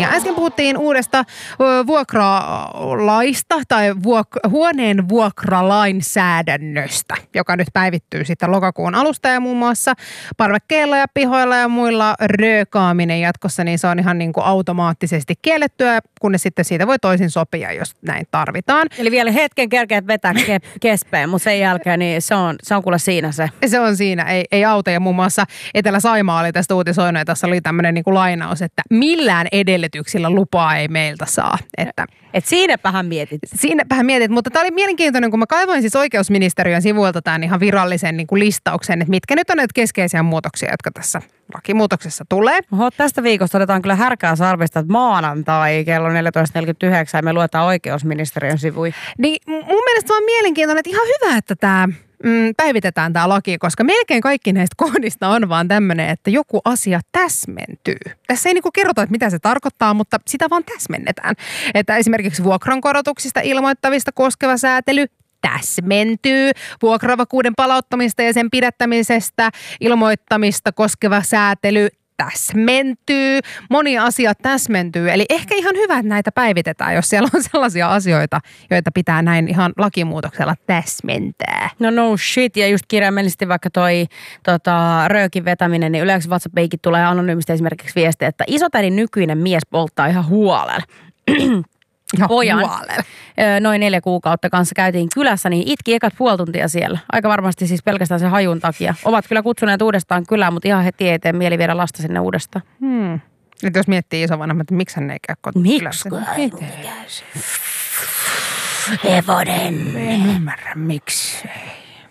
Ja äsken puhuttiin uudesta vuokralaista tai huoneen vuokralainsäädännöstä, joka nyt päivittyy sitten lokakuun alusta ja muun muassa parvekkeilla ja pihoilla ja muilla röökaaminen jatkossa, niin se on ihan niin kuin automaattisesti kiellettyä, kunnes sitten siitä voi toisin sopia, jos näin tarvitaan. Eli vielä hetken kerkeät vetää kespeen, mutta sen jälkeen niin se on kuule siinä se. Se on siinä, ei auta. Ja muun muassa Etelä-Saimaa oli tästä uutisoinut, ja tässä oli tämmöinen niin kuin lainaus, että millään edellytyksillä lupaa ei meiltä saa. Et siinäpähän mietit. Siinäpähän mietit, mutta tämä oli mielenkiintoinen, kun mä kaivoin siis oikeusministeriön sivuilta tämän ihan virallisen niin kuin listauksen, että mitkä nyt on näitä keskeisiä muutoksia, jotka tässä lakimuutoksessa tulee. Oho, tästä viikosta otetaan kyllä härkää sarvista, että maanantai kello 14.49 ja me luetaan oikeusministeriön sivuja. Niin mun mielestä se on mielenkiintoinen, että ihan hyvä, että tämä päivitetään tämä laki, koska melkein kaikki näistä kohdista on vaan tämmöinen, että joku asia täsmentyy. Tässä ei niinku kerrota, että mitä se tarkoittaa, mutta sitä vaan täsmennetään. Että esimerkiksi vuokrankorotuksista ilmoittavista koskeva säätely täsmentyy, vuokravakuuden palauttamista ja sen pidättämisestä ilmoittamista koskeva säätely täsmentyy, moni asia täsmentyy. Eli ehkä ihan hyvä, että näitä päivitetään, jos siellä on sellaisia asioita, joita pitää näin ihan lakimuutoksella täsmentää. No shit, ja just kirjaimellisesti vaikka toi röökin vetäminen, niin yleensä WhatsApp-peikin tulee anonyymisti esimerkiksi viesti, että isotädin nykyinen mies polttaa ihan huolella. Pojan noin 4 kuukautta kanssa käytiin kylässä, niin itki ekat puoli tuntia siellä. Aika varmasti siis pelkästään sen hajun takia. Ovat kyllä kutsuneet uudestaan kylään, mutta ihan heti ei tee mieli viedä lasta sinne uudestaan. Että jos miettii isovanhemmat, että miksi hän ei käy kotikylässä? Miksi? Hevonen. En ymmärrä, miksi ei.